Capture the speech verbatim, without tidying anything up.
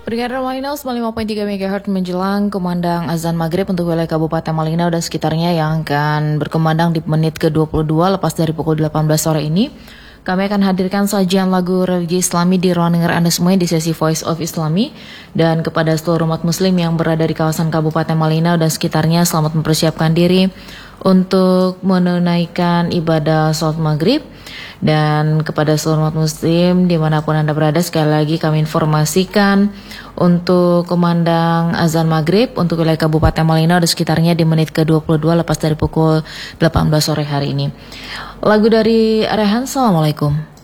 Pendengar Malina sembilan puluh lima koma tiga megahertz menjelang kumandang azan maghrib untuk wilayah Kabupaten Malina dan sekitarnya yang akan berkumandang di menit ke dua puluh dua lepas dari pukul delapan belas sore ini. Kami akan hadirkan sajian lagu religi Islami di ruang dengar Anda semua di sesi Voice of Islami. Dan kepada seluruh umat muslim yang berada di kawasan Kabupaten Malina dan sekitarnya, selamat mempersiapkan diri untuk menunaikan ibadah sholat maghrib. Dan kepada seluruh umat muslim dimanapun Anda berada, sekali lagi kami informasikan untuk kumandang azan maghrib untuk wilayah Kabupaten Malina dan sekitarnya di menit ke dua puluh dua lepas dari pukul delapan belas sore hari ini. Lagu dari Rehan, Assalamualaikum.